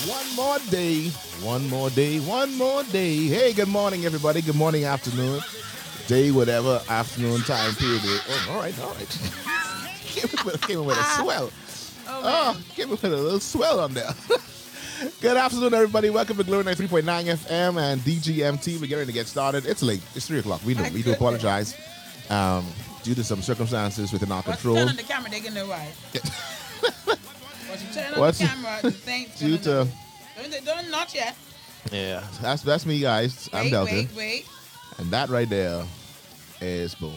One more day, one more day, one more day. Hey, good morning, everybody. Good morning, afternoon, day, whatever afternoon time period. Oh, all right, all right. Came in with a swell. Came in with a little swell on there. Good afternoon, everybody. Welcome to Glory 93.9 FM and DGMT. We're getting to get started. It's late. It's 3 o'clock. We know. We do apologize. Due to some circumstances within our control. Turn on the camera, they can know why. Once you turn on the camera, the thing's due to don't not yet. Yeah, that's me, guys. I'm Delton. Wait. And that right there is boom.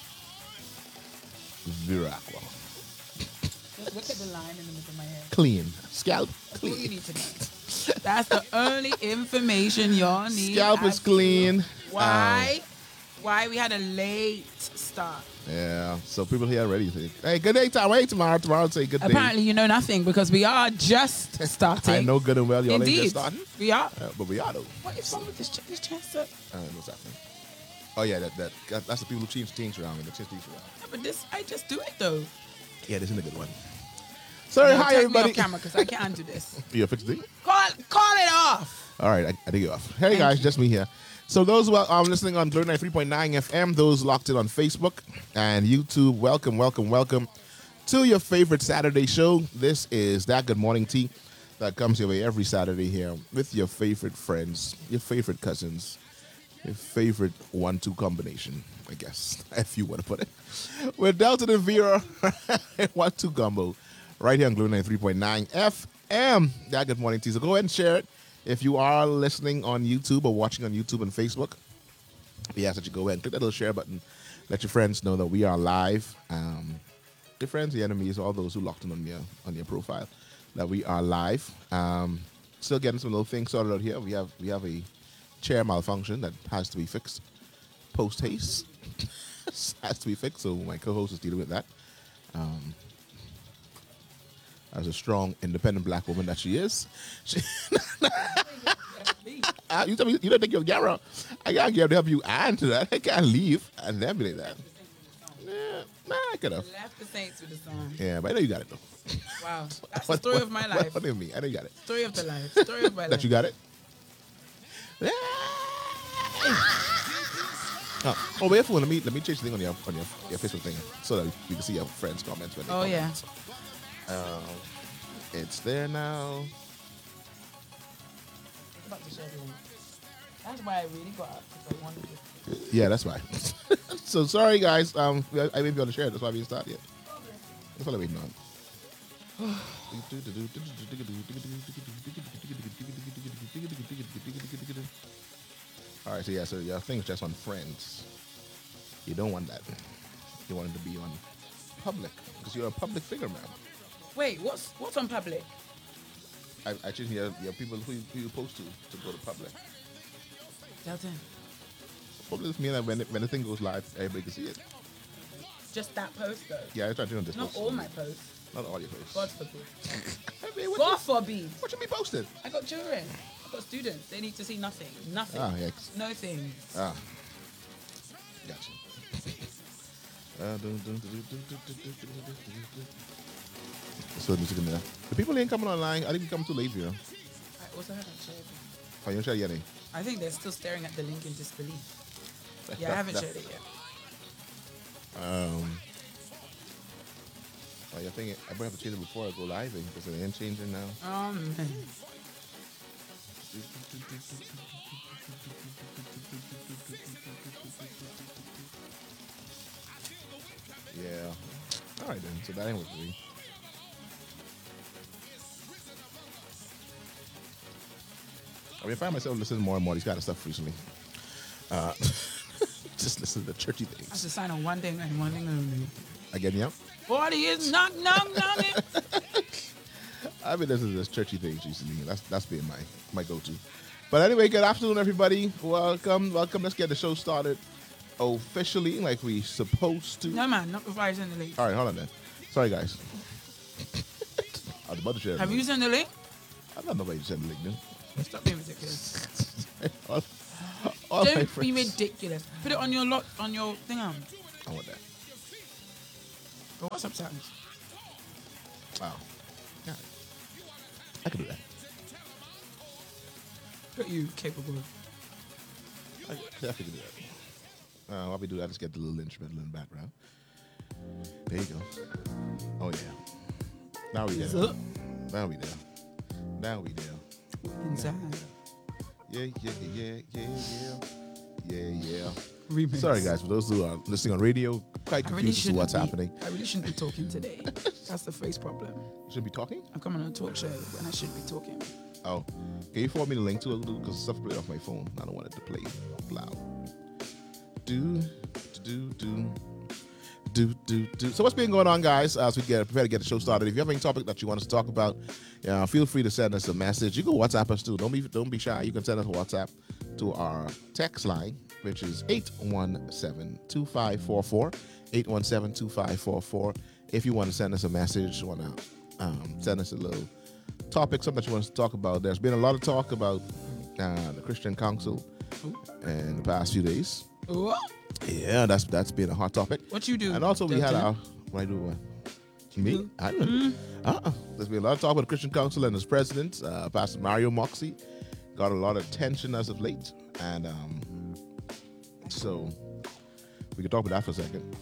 Viraqua. Just look at the line in the middle of my head. Clean. Scalp That's all you clean. need to know. That's the only information y'all need. Scalp is clean. Why? Why we had a late start? Yeah, so people here already think, hey, good day, time. Wait, tomorrow say good day. Apparently, you know nothing because we are just starting. I know good and well y'all ain't Indeed, just starting. we are. But we are, though. What is wrong with this chest up? What's happening? Oh, yeah, that's the people who change things around. They change things around. Yeah, but I just do it though. Yeah, this isn't a good one. Sorry, No, hi, take everybody. me off camera because I can't do this. You fixed it? Call it off. All right, I dig it off. Hey, guys, just me here. So those who are listening on Glory 93.9 FM, those locked in on Facebook and YouTube, welcome to your favorite Saturday show. This is That Good Morning Tea that comes your way every Saturday here with your favorite friends, your favorite cousins, your favorite 1-2 combination, I guess, if you want to put it. With Delton and Vera, 1-2 combo, right here on Glory 93.9 FM. That Good Morning Tea. So go ahead and share it. If you are listening on YouTube or watching on YouTube and Facebook, we ask that you go ahead and click that little share button. Let your friends know that we are live. Your friends, the enemies, all those who locked in on your profile, that we are live. Still getting some little things sorted out here. We have a chair malfunction that has to be fixed post haste. Has to be fixed. So my co-host is dealing with that. As a strong, independent black woman that she is. You tell me you don't think you're Gara. I gotta get to help you answer that. I can't leave and then be like that. Yeah, I could have. Left the Saints with the song. Yeah, but I know you got it though. Wow, that's the story of my life. What do you mean? I know you got it. Story of the life. Story of my life. That you got it? Yeah. Oh, wait for let me change the thing on your Facebook thing so that you can see your friends' comments when they comment. Yeah. It's there now. About to share the link. That's why I really got up because I wanted to. Yeah, that's why. So sorry, guys. I may be able to share it. That's why we didn't start yet. That's what I'm waiting on. All right, so your thing's just on friends. You don't want that. You want it to be on public because you're a public figure, man. Wait, what's on public? I choose your people who you post to go to public. Delton. Public just mean that when the thing goes live, everybody can see it. Just that post though. Yeah, I try to do this. Not post. all my posts. Not all your posts. God forbid. I mean, God forbid. What should be posted? I got children. I got students. They need to see nothing. Nothing. Ah, yikes. No things. Ah, gotcha. So music in there. The people ain't coming online. I think we come too late here. I also haven't shared it. Oh, you don't share it yet, eh? I think they're still staring at the link in disbelief. Yeah, I haven't shared it yet. I think I might have to change it before I go live because it ain't changing now. Man. Yeah. All right then. So that ain't what we. I find myself listening more and more to these kind of stuff recently. Just listen to churchy That's things. a sign of one thing and one thing only. Again, yeah. 40 is knocking. I've been listening to this churchy things recently. That's been my go-to. But anyway, good afternoon, everybody. Welcome. Let's get the show started officially, like we supposed to. No, man, not before I send the link. All right, hold on then. Sorry, guys. I was about to share. Have you sent the link? I'm not nobody to send the link, dude. Stop being ridiculous. All my Don't be friends. ridiculous. Put it on your thing on. I want that. Or WhatsApp sounds. Wow. Yeah. I can do that. Are you capable? I can do that. While we do that, let's get the little instrumental in the background. There you go. Oh yeah. Now we there. Now we there. Now we there. Inside. Yeah. Remix. Sorry guys, for those who are listening on radio, quite confused as to what's happening. I really shouldn't be talking today. That's the first problem. You should be talking? I'm coming on a talk show and I should be talking. Oh. Can you forward me the link to it? Because stuff played off my phone. I don't want it to play loud. So what's been going on, guys? As we prepare to get the show started, if you have any topic that you want us to talk about, feel free to send us a message. You can WhatsApp us too. Don't be shy. You can send us a WhatsApp to our text line, which is 817-2544, 817-2544. If you want to send us a message, want to send us a little topic, something that you want us to talk about. There's been a lot of talk about the Christian Council in the past few days. What? Yeah, that's been a hot topic. What you do? And also we had our what I do what? Me? Do? I don't know. There's been a lot of talk about the Christian Council and its president, Pastor Mario Moxie. Got a lot of attention as of late. And so we can talk about that for a second.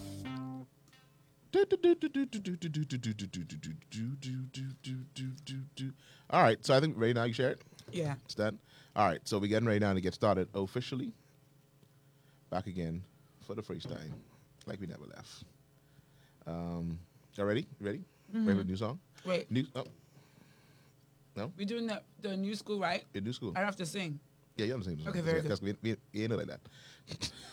All right, so I think right now you share it? Yeah. It's done? All right, so we're getting ready now to get started officially. Back again for the first time, like we never left. Y'all ready? You ready? Mm-hmm. Ready for a new song? Wait. No? We're doing the new school, right? In new school. I don't have to sing. Yeah, you understand. Okay, very good. Because we ain't like that.